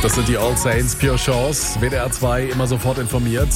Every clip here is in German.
Das sind die All Saints, Pure Chance. WDR 2 immer sofort informiert.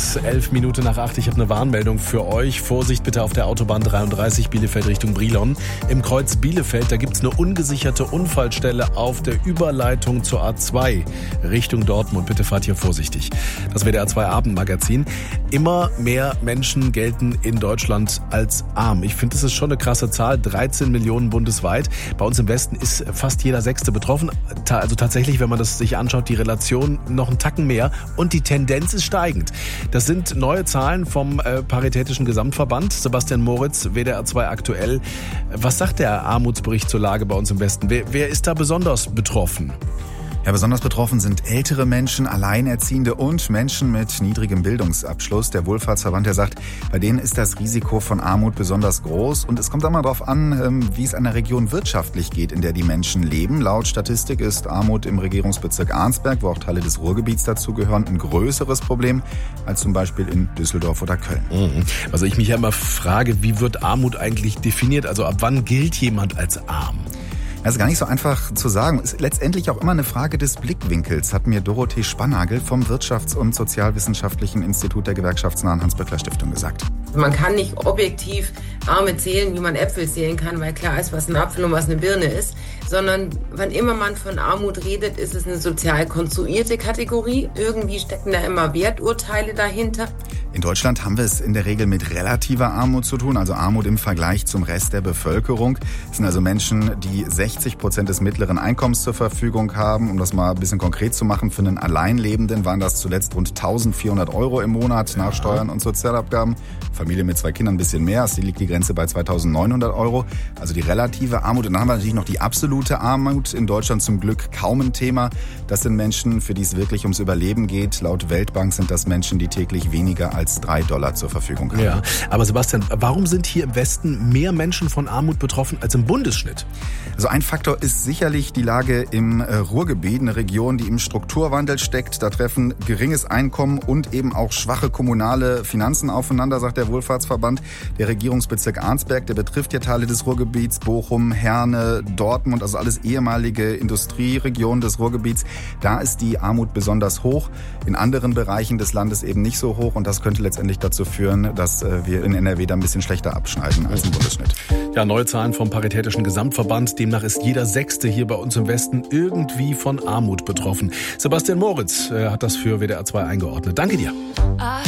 7:11 Ich habe eine Warnmeldung für euch. Vorsicht bitte auf der Autobahn 33 Bielefeld Richtung Brilon. Im Kreuz Bielefeld, da gibt's eine ungesicherte Unfallstelle auf der Überleitung zur A2 Richtung Dortmund. Bitte fahrt hier vorsichtig. Das WDR 2 Abendmagazin. Immer mehr Menschen gelten in Deutschland als arm. Ich finde, das ist schon eine krasse Zahl. 13 Millionen bundesweit. Bei uns im Westen ist fast jeder Sechste betroffen. Also tatsächlich, wenn man das sich anschaut, die Relation noch einen Tacken mehr und die Tendenz ist steigend. Das sind neue Zahlen vom Paritätischen Gesamtverband. Sebastian Moritz, WDR 2 aktuell. Was sagt der Armutsbericht zur Lage bei uns im Westen? Wer ist da besonders betroffen? Ja, besonders betroffen sind ältere Menschen, Alleinerziehende und Menschen mit niedrigem Bildungsabschluss. Der Wohlfahrtsverband, der sagt, bei denen ist das Risiko von Armut besonders groß. Und es kommt auch mal darauf an, wie es an der Region wirtschaftlich geht, in der die Menschen leben. Laut Statistik ist Armut im Regierungsbezirk Arnsberg, wo auch Teile des Ruhrgebiets dazugehören, ein größeres Problem als zum Beispiel in Düsseldorf oder Köln. Also ich mich ja immer frage, wie wird Armut eigentlich definiert? Also ab wann gilt jemand als arm? Das ist gar nicht so einfach zu sagen. Ist letztendlich auch immer eine Frage des Blickwinkels, hat mir Dorothee Spannagel vom Wirtschafts- und Sozialwissenschaftlichen Institut der gewerkschaftsnahen Hans-Böckler-Stiftung gesagt. Man kann nicht objektiv Arme zählen, wie man Äpfel zählen kann, weil klar ist, was ein Apfel und was eine Birne ist, sondern wann immer man von Armut redet, ist es eine sozial konstruierte Kategorie. Irgendwie stecken da immer Werturteile dahinter. In Deutschland haben wir es in der Regel mit relativer Armut zu tun, also Armut im Vergleich zum Rest der Bevölkerung. Das sind also Menschen, die 60% des mittleren Einkommens zur Verfügung haben. Um das mal ein bisschen konkret zu machen, für einen Alleinlebenden waren das zuletzt rund 1.400 € im Monat nach Steuern und Sozialabgaben. Familie mit 2 Kindern ein bisschen mehr, also liegt die Grenze bei 2.900 €. Also die relative Armut. Und dann haben wir natürlich noch die absolute Armut. In Deutschland zum Glück kaum ein Thema. Das sind Menschen, für die es wirklich ums Überleben geht. Laut Weltbank sind das Menschen, die täglich weniger als $3 zur Verfügung haben. Ja, aber Sebastian, warum sind hier im Westen mehr Menschen von Armut betroffen als im Bundesschnitt? Also ein Faktor ist sicherlich die Lage im Ruhrgebiet, eine Region, die im Strukturwandel steckt. Da treffen geringes Einkommen und eben auch schwache kommunale Finanzen aufeinander, sagt der Wohlfahrtsverband. Der Regierungsbezirk Arnsberg, der betrifft ja Teile des Ruhrgebiets, Bochum, Herne, Dortmund, also alles ehemalige Industrieregionen des Ruhrgebiets. Da ist die Armut besonders hoch, in anderen Bereichen des Landes eben nicht so hoch und das könnte letztendlich dazu führen, dass wir in NRW da ein bisschen schlechter abschneiden als im Bundesschnitt. Ja, neue Zahlen vom Paritätischen Gesamtverband. Demnach ist jeder Sechste hier bei uns im Westen irgendwie von Armut betroffen. Sebastian Moritz hat das für WDR 2 eingeordnet. Danke dir.